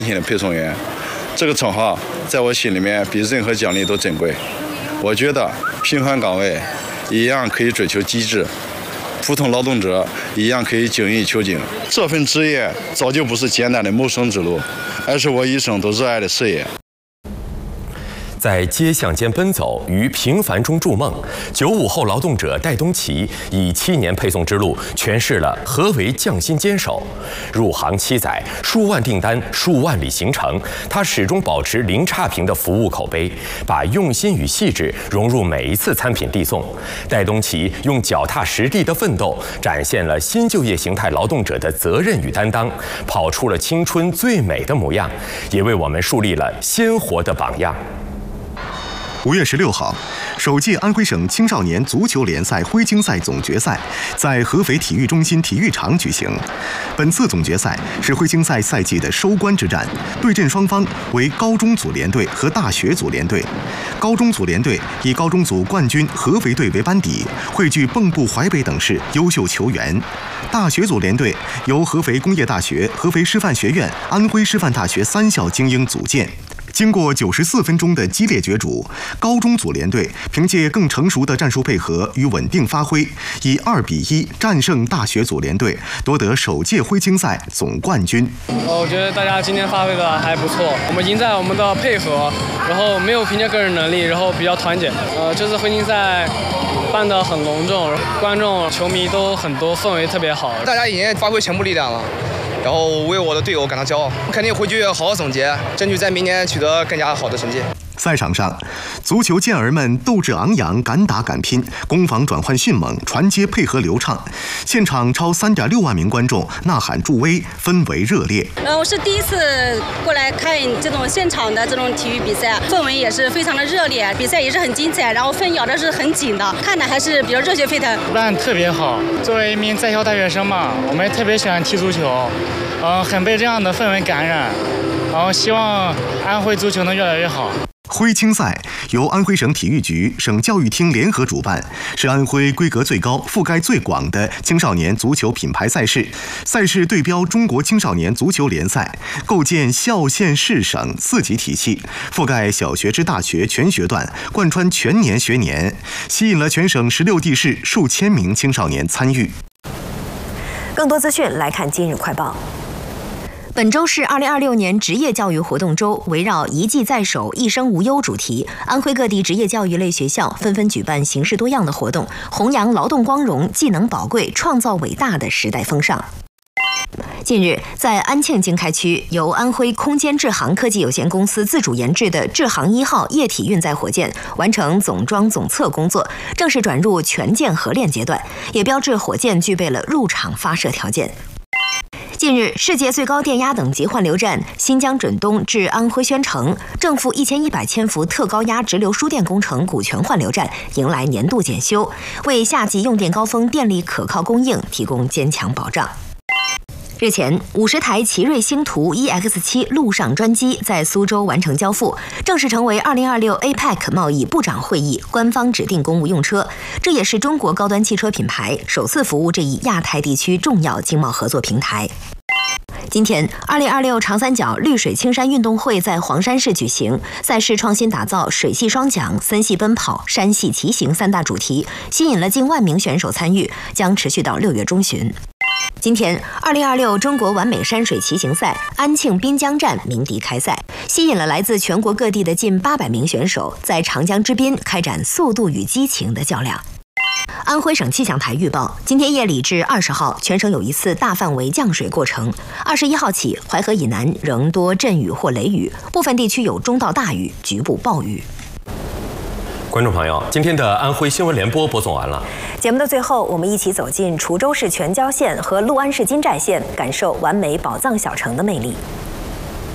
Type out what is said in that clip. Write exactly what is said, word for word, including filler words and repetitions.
的配送员，这个称号在我心里面比任何奖励都珍贵。我觉得平凡岗位一样可以追求极致，普通劳动者一样可以精益求精。这份职业早就不是简单的谋生之路，而是我一生都热爱的事业。 在街巷间奔走，于平凡中筑梦。九五后劳动者戴东奇以七年配送之路诠释了何为匠心坚守。入行七载，数万订单，数万里行程，他始终保持零差评的服务口碑，把用心与细致融入每一次餐品递送。戴东奇用脚踏实地的奋斗，展现了新就业形态劳动者的责任与担当，跑出了青春最美的模样，也为我们树立了鲜活的榜样。 五月十六号，首届安徽省青少年足球联赛徽青赛总决赛在合肥体育中心体育场举行。本次总决赛是徽青赛赛季的收官之战，对阵双方为高中组联队和大学组联队。高中组联队以高中组冠军合肥队为班底，汇聚蚌埠、淮北等市优秀球员；大学组联队由合肥工业大学、合肥师范学院、安徽师范大学三校精英组建。经过九十四分钟的激烈角逐，高中组联队凭借更成熟的战术配合与稳定发挥，以二比一战胜大学组联队，夺得首届徽青赛总冠军。 我觉得大家今天发挥的还不错，我们赢在我们的配合，然后没有凭借个人能力，然后比较团结。呃，这次徽青赛办得很隆重，观众、球迷都很多，氛围特别好。 大家已经发挥全部力量了。然后为我的队友感到骄傲，肯定回去好好总结，争取在明年取得更加好的成绩。 赛场上，足球健儿们斗志昂扬，敢打敢拼，攻防转换迅猛，传接配合流畅。现场超三点六万名观众呐喊助威，氛围热烈。 呃，我是第一次过来看这种现场的这种体育比赛，氛围也是非常的热烈，比赛也是很精彩，然后分咬的是很紧的，看的还是比较热血沸腾。 办特别好，作为一名在校大学生嘛，我们也特别喜欢踢足球，嗯，很被这样的氛围感染，然后希望安徽足球能越来越好。 徽青赛由安徽省体育局、省教育厅联合主办，是安徽规格最高、覆盖最广的青少年足球品牌赛事。赛事对标中国青少年足球联赛，构建校、县、市、省四级体系，覆盖小学至大学全学段，贯穿全年学年，吸引了全省十六地市数千名青少年参与。 更多资讯来看今日快报。本周是二零二六年职业教育活动周，围绕一技在手、一生无忧主题，安徽各地职业教育类学校纷纷举办形式多样的活动，弘扬劳动光荣、技能宝贵、创造伟大的时代风尚。近日，在安庆经开区，由安徽空间智航科技有限公司自主研制的智航一号液体运载火箭完成总装总测工作，正式转入全舰合练阶段，也标志火箭具备了入场发射条件。近日，世界最高电压等级换流站新疆准东至安徽宣城正负一千一百千伏特高压直流输电工程股权换流站迎来年度检修，为夏季用电高峰电力可靠供应提供坚强保障。日前，五十台奇瑞星途 E X 七 陆上专机在苏州完成交付，正式成为二零二六 A P E C 贸易部长会议官方指定公务用车。这也是中国高端汽车品牌首次服务这一亚太地区重要经贸合作平台。今天，二零二六长三角绿水青山运动会在黄山市举行，赛事创新打造水系双桨、森系奔跑、山系骑行三大主题，吸引了近万名选手参与，将持续到六月中旬。今天，二零二六中国完美山水骑行赛安庆滨江站鸣笛开赛，吸引了来自全国各地的近八百名选手，在长江之滨开展速度与激情的较量。安徽省气象台预报，今天夜里至二十号，全省有一次大范围降水过程。二十一号起，淮河以南仍多阵雨或雷雨，部分地区有中到大雨，局部暴雨。 观众朋友，今天的安徽新闻联播播送完了。 节目的最后，我们一起走进滁州市全椒县和六安市金寨县，感受完美宝藏小城的魅力。